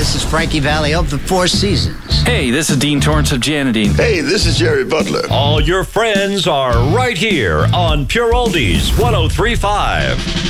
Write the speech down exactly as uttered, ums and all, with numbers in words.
this is Frankie Valli of the Four Seasons. Hey, this is Dean Torrance of Janadine. Hey, this is Jerry Butler. All your friends are right here on Pure Oldies one oh three point five.